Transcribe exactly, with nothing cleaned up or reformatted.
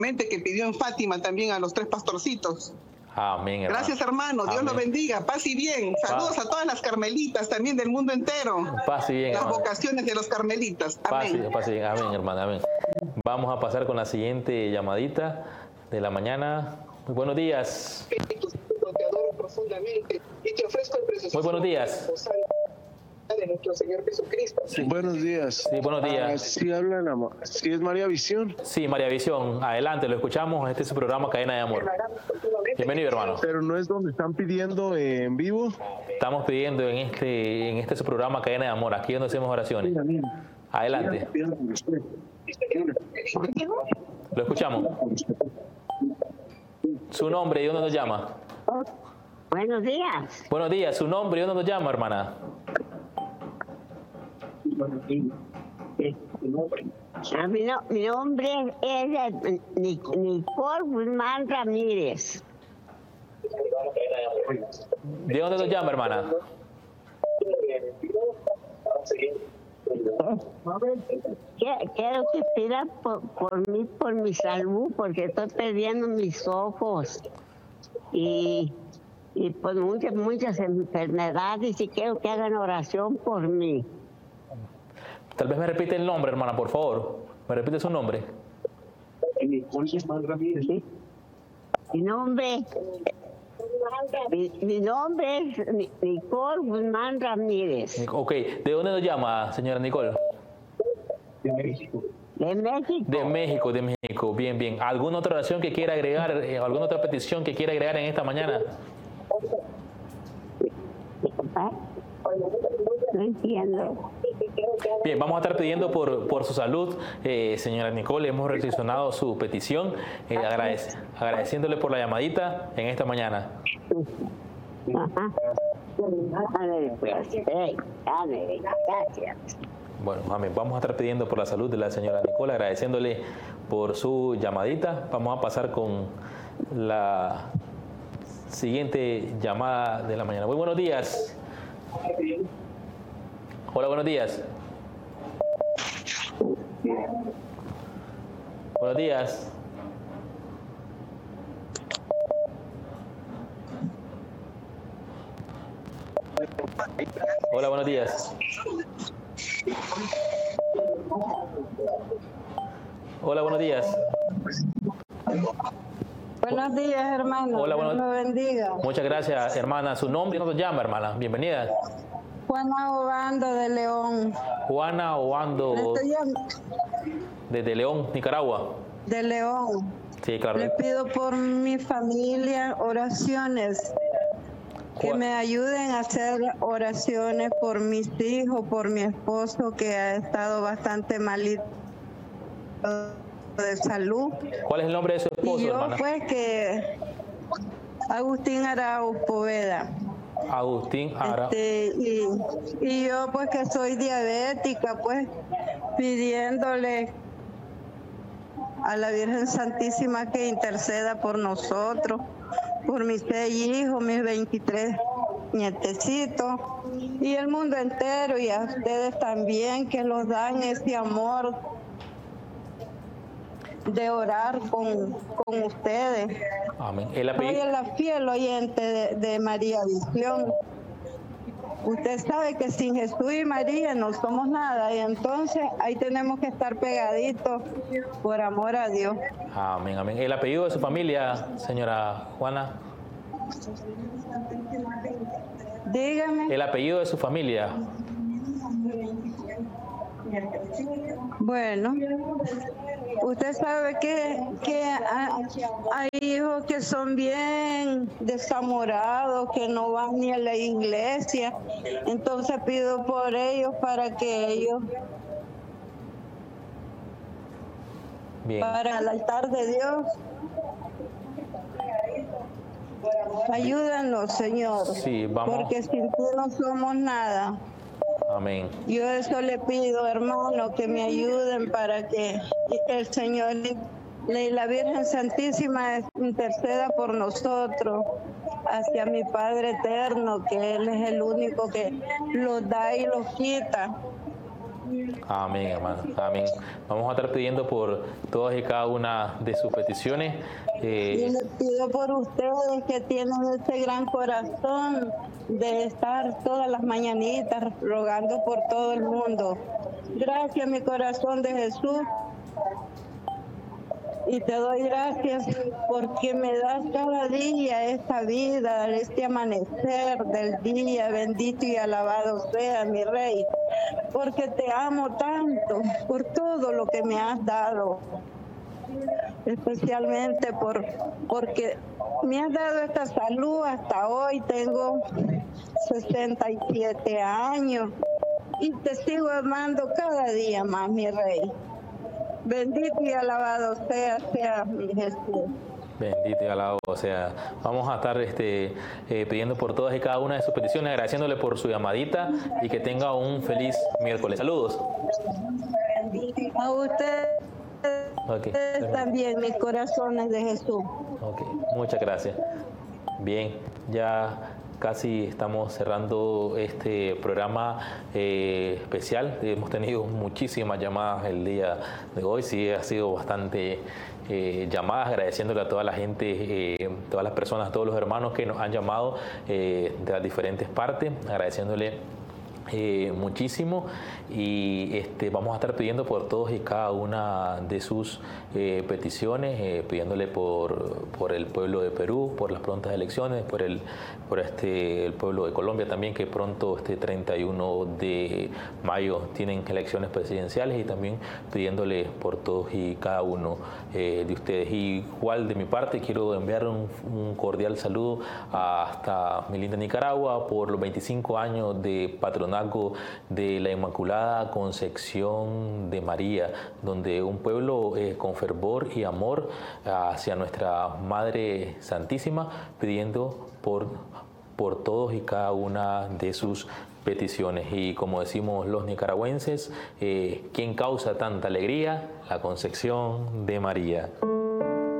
que pidió en Fátima también a los tres pastorcitos. Amén, hermano. Gracias, hermano. Dios Amén. lo bendiga. Paz y bien. Saludos Paz. a todas las carmelitas también del mundo entero. Paz y bien, Las hermano. vocaciones de los carmelitas. Paz y, Amén. paz y bien. Amén, hermano. Amén. Vamos a pasar con la siguiente llamadita de la mañana. Muy buenos días. Te adoro profundamente y te ofrezco el precioso Muy buenos días. de nuestro Señor Jesucristo. Sí. Buenos días. Sí, buenos días. Ah, sí, hablan, ama- sí, es María Visión, Sí, María Visión, adelante, lo escuchamos. Este es su programa Cadena de Amor. Bienvenido, hermano. pero no es donde están pidiendo eh, en vivo. Estamos pidiendo en este, en este su programa Cadena de Amor, aquí donde hacemos oraciones. Adelante, lo escuchamos. Su nombre y dónde nos llama. Buenos días. Buenos días, su nombre y dónde nos llama, hermana. Ah, mi, no- mi nombre es eh, Nic- Nicole Guzmán Ramírez. ¿De dónde nos llama, hermana? Que- Quiero que pida por, por mí, por mi salud, porque estoy perdiendo mis ojos y, y por muchas, muchas enfermedades y quiero que hagan oración por mí. Tal vez me repite el nombre, hermana, por favor. ¿Me repite su nombre? ¿Sí? Mi nombre, mi, mi nombre es Ni- Nicole Guzmán Ramírez, Ok, ¿de dónde nos llama, señora Nicole? de México. De México, de México. Bien, bien. ¿Alguna otra oración que quiera agregar, eh, alguna otra petición que quiera agregar en esta mañana? ¿Ah? No entiendo. Bien, vamos a estar pidiendo por, por su salud, eh, señora Nicole. Hemos reflexionado su petición, eh, agradec- agradeciéndole por la llamadita en esta mañana. Ajá. Ándale, pues. Hey, ándale, gracias. Bueno, amén. Vamos a estar pidiendo por la salud de la señora Nicole, agradeciéndole por su llamadita. Vamos a pasar con la siguiente llamada de la mañana. Muy buenos días. Hola, buenos días. Buenos días. Hola, buenos días. Hola, buenos días. Buenos días, hermano. Hola, Dios buenos- lo bendiga. Muchas gracias, hermana. Su nombre no nos llama, hermana. Bienvenida. Juana Obando de León. Juana Le Obando, estoy llam- desde León, Nicaragua. de León. Sí, claro. Le pido por mi familia oraciones. Que Juan- me ayuden a hacer oraciones por mis hijos, por mi esposo que ha estado bastante malito de salud. ¿Cuál es el nombre de su esposo, Y yo hermana? pues que Agustín Arauz Poveda. Agustín Ara. Este, y, y yo pues que soy diabética, pues pidiéndole a la Virgen Santísima que interceda por nosotros, por mis seis hijos, mis veintitrés nietecitos y el mundo entero, y a ustedes también que los dan ese amor de orar con, con ustedes. Amén. El Soy apellido. la fiel oyente de, de María Visión. Usted sabe que sin Jesús y María no somos nada, y entonces ahí tenemos que estar pegaditos por amor a Dios. Amén, amén. El apellido de su familia, señora Juana. Dígame. El apellido de su familia. Bueno, usted sabe que, que ha- hay hijos que son bien desamorados, que no van ni a la iglesia, entonces pido por ellos para que ellos Bien. para el altar de Dios. Ayúdanos, Señor, Sí, vamos. porque sin ti no somos nada. Amén. Yo eso le pido, hermano, que me ayuden para que el Señor y la Virgen Santísima interceda por nosotros hacia mi Padre eterno, que Él es el único que los da y los quita. Amén, hermano. Amén. Vamos a estar pidiendo por todas y cada una de sus peticiones. Eh, Y le pido por ustedes que tienen este gran corazón de estar todas las mañanitas rogando por todo el mundo. Gracias, mi corazón de Jesús. Y te doy gracias porque me das cada día esta vida, este amanecer del día. Bendito y alabado sea mi Rey, porque te amo tanto por todo lo que me has dado, especialmente por porque me has dado esta salud. Hasta hoy tengo sesenta y siete años y te sigo amando cada día más, mi Rey. Bendito y alabado sea, sea mi Jesús. Bendito y alabado sea. Vamos a estar este, eh, pidiendo por todas y cada una de sus peticiones, agradeciéndole por su llamadita y que tenga un feliz miércoles. Saludos. A ustedes Okay. también, mis corazones de Jesús. Ok, muchas gracias. Bien, ya casi estamos cerrando este programa eh, especial. Hemos tenido muchísimas llamadas el día de hoy. Sí, ha sido bastante eh, llamadas, agradeciéndole a toda la gente, eh, todas las personas, a todos los hermanos que nos han llamado eh, de las diferentes partes, agradeciéndole Eh, muchísimo y este, vamos a estar pidiendo por todos y cada una de sus eh, peticiones, eh, pidiéndole por, por el pueblo de Perú, por las prontas elecciones, por el por este el pueblo de Colombia también, que pronto este treinta y uno de mayo tienen elecciones presidenciales, y también pidiéndole por todos y cada uno eh, de ustedes. Y igual de mi parte quiero enviar un, un cordial saludo hasta mi linda Nicaragua por los veinticinco años de patronazgo de la Inmaculada Concepción de María, donde un pueblo eh, con fervor y amor hacia nuestra Madre Santísima, pidiendo por, por todos y cada una de sus peticiones. Y como decimos los nicaragüenses, eh, ¿quién causa tanta alegría? La Concepción de María.